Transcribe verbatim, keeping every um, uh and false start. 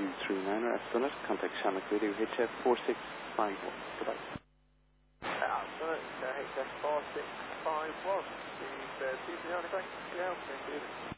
two three nine, Absolute, contact Shamrock Radio H F four six five one. Goodbye. Absolute, uh, H F four six five one. The uh, T C anything? Yeah, okay,